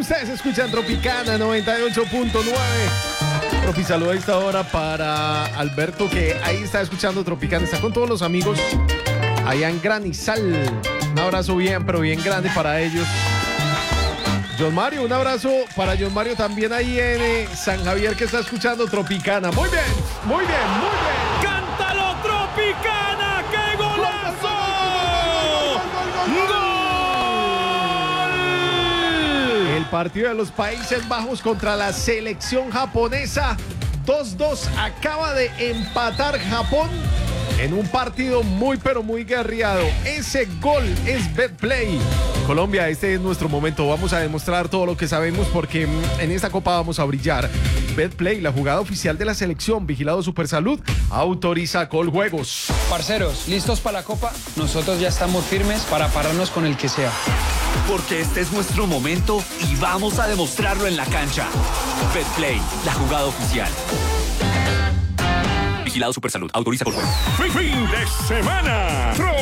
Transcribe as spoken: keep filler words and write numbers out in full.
Ustedes escuchan Tropicana noventa y ocho punto nueve. Tropi, saludo a esta hora para Alberto, que ahí está escuchando Tropicana. Está con todos los amigos allá en Granizal. Un abrazo bien, pero bien grande para ellos. John Mario, un abrazo para John Mario también ahí en eh, San Javier, que está escuchando Tropicana. Muy bien, muy bien, muy bien. ¡Cántalo, Tropicana! ¡Qué golazo! ¡Gol! El partido de los Países Bajos contra la selección japonesa. dos dos. Acaba de empatar Japón en un partido muy pero muy guerreado. Ese gol es Betplay. Colombia, este es nuestro momento. Vamos a demostrar todo lo que sabemos porque en esta copa vamos a brillar. Betplay, la jugada oficial de la selección, vigilado Supersalud, autoriza Coljuegos. Parceros, ¿listos para la copa? Nosotros ya estamos firmes para pararnos con el que sea. Porque este es nuestro momento y vamos a demostrarlo en la cancha. Betplay, la jugada oficial. Vigilado Supersalud. Autoriza Coljuegos. ¡Fin de semana!